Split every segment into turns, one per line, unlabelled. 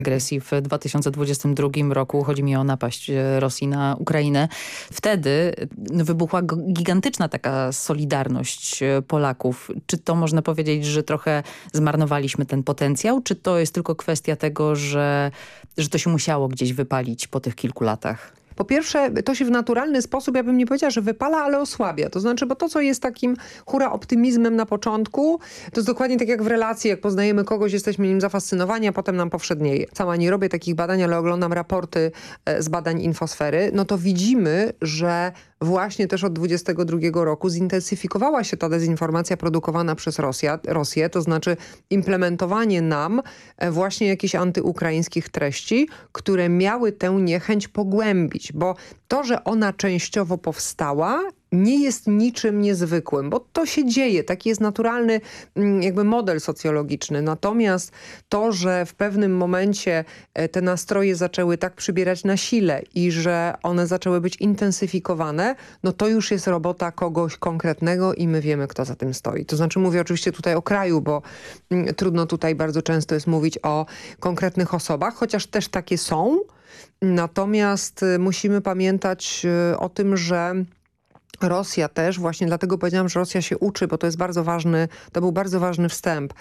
agresji w 2022 roku. Chodzi mi o napaść Rosji na Ukrainę. Wtedy wybuchła gigantyczna taka solidarność Polaków. Czy to można powiedzieć, że trochę zmarnowaliśmy ten potencjał? Czy to jest tylko kwestia tego, że to się musiało gdzieś wypalić po tych kilku latach?
Po pierwsze, to się w naturalny sposób, ja bym nie powiedziała, że wypala, ale osłabia. To znaczy, bo to, co jest takim hura optymizmem na początku, to jest dokładnie tak jak w relacji, jak poznajemy kogoś, jesteśmy nim zafascynowani, a potem nam powszednieje. Sama nie robię takich badań, ale oglądam raporty z badań Infosfery, no to widzimy, że właśnie też od 2022 roku zintensyfikowała się ta dezinformacja produkowana przez Rosję, to znaczy implementowanie nam właśnie jakichś antyukraińskich treści, które miały tę niechęć pogłębić, bo to, że ona częściowo powstała, nie jest niczym niezwykłym, bo to się dzieje. Taki jest naturalny jakby model socjologiczny. Natomiast to, że w pewnym momencie te nastroje zaczęły tak przybierać na sile i że one zaczęły być intensyfikowane, no to już jest robota kogoś konkretnego i my wiemy, kto za tym stoi. To znaczy mówię oczywiście tutaj o kraju, bo trudno tutaj bardzo często jest mówić o konkretnych osobach, chociaż też takie są. Natomiast musimy pamiętać o tym, że Rosja też, właśnie dlatego powiedziałam, że Rosja się uczy, bo to jest bardzo ważny, to był bardzo ważny wstęp.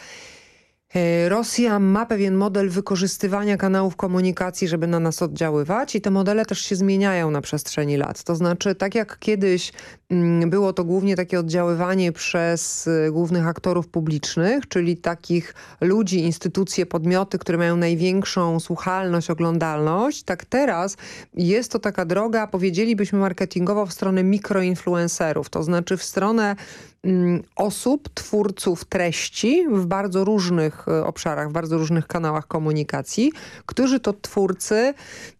Rosja ma pewien model wykorzystywania kanałów komunikacji, żeby na nas oddziaływać i te modele też się zmieniają na przestrzeni lat. To znaczy, tak jak kiedyś było to głównie takie oddziaływanie przez głównych aktorów publicznych, czyli takich ludzi, instytucje, podmioty, które mają największą słuchalność, oglądalność, tak teraz jest to taka droga, powiedzielibyśmy marketingowo, w stronę mikroinfluencerów, to znaczy w stronę osób, twórców treści w bardzo różnych obszarach, w bardzo różnych kanałach komunikacji, którzy to twórcy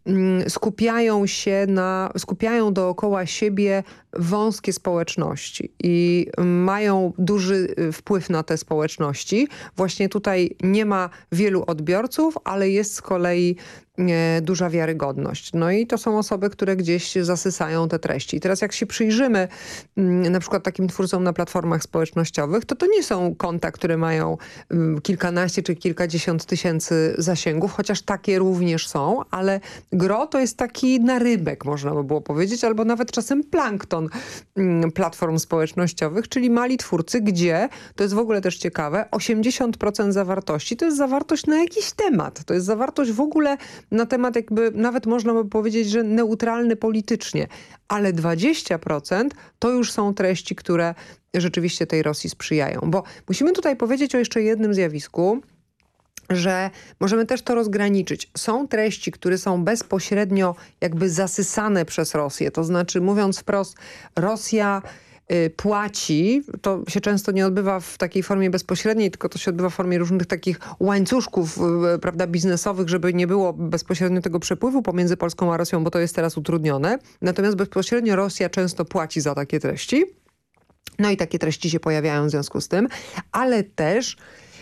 skupiają dookoła siebie wąskie społeczności i mają duży wpływ na te społeczności. Właśnie tutaj nie ma wielu odbiorców, ale jest z kolei duża wiarygodność. No i to są osoby, które gdzieś zasysają te treści. I teraz jak się przyjrzymy na przykład takim twórcom na platformach społecznościowych, to nie są konta, które mają kilkanaście czy kilkadziesiąt tysięcy zasięgów, chociaż takie również są, ale gro to jest taki narybek, można by było powiedzieć, albo nawet czasem plankton platform społecznościowych, czyli mali twórcy, gdzie, to jest w ogóle też ciekawe, 80% zawartości to jest zawartość na jakiś temat. To jest zawartość w ogóle na temat jakby, nawet można by powiedzieć, że neutralny politycznie, ale 20% to już są treści, które rzeczywiście tej Rosji sprzyjają. Bo musimy tutaj powiedzieć o jeszcze jednym zjawisku, że możemy też to rozgraniczyć. Są treści, które są bezpośrednio jakby zasysane przez Rosję. To znaczy, mówiąc wprost, Rosja płaci, to się często nie odbywa w takiej formie bezpośredniej, tylko to się odbywa w formie różnych takich łańcuszków, prawda, biznesowych, żeby nie było bezpośrednio tego przepływu pomiędzy Polską a Rosją, bo to jest teraz utrudnione. Natomiast bezpośrednio Rosja często płaci za takie treści. No i takie treści się pojawiają w związku z tym, ale też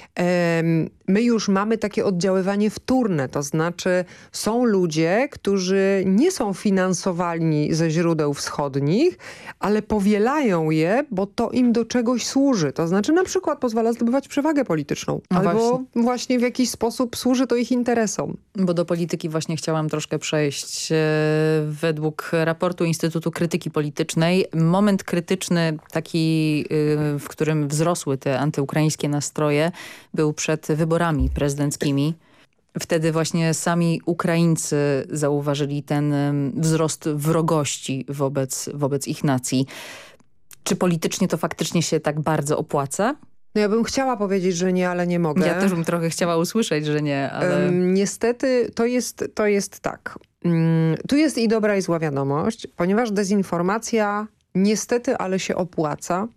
my już mamy takie oddziaływanie wtórne, to znaczy są ludzie, którzy nie są finansowani ze źródeł wschodnich, ale powielają je, bo to im do czegoś służy. To znaczy na przykład pozwala zdobywać przewagę polityczną, no albo właśnie w jakiś sposób służy to ich interesom.
Bo do polityki właśnie chciałam troszkę przejść. Według raportu Instytutu Krytyki Politycznej moment krytyczny taki, w którym wzrosły te antyukraińskie nastroje, był przed wyborami prezydenckimi. Wtedy właśnie sami Ukraińcy zauważyli ten wzrost wrogości wobec ich nacji. Czy politycznie to faktycznie się tak bardzo opłaca?
No ja bym chciała powiedzieć, że nie, ale nie mogę.
Ja też bym trochę chciała usłyszeć, że nie, ale...
Niestety to jest tak. Tu jest i dobra i zła wiadomość, ponieważ dezinformacja niestety, ale się opłaca.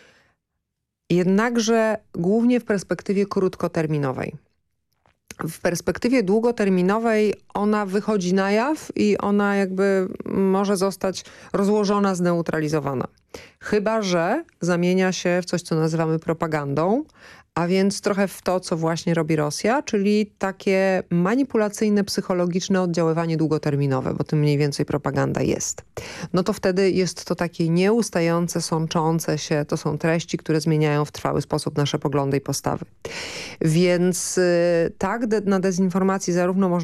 Jednakże głównie w perspektywie krótkoterminowej. W perspektywie długoterminowej ona wychodzi na jaw i ona jakby może zostać rozłożona, zneutralizowana. Chyba że zamienia się w coś, co nazywamy propagandą, A więc trochę w to, co właśnie robi Rosja, czyli takie manipulacyjne, psychologiczne oddziaływanie długoterminowe, bo tym mniej więcej propaganda jest. No to wtedy jest to takie nieustające, sączące się, to są treści, które zmieniają w trwały sposób nasze poglądy i postawy. Więc tak, na dezinformacji zarówno można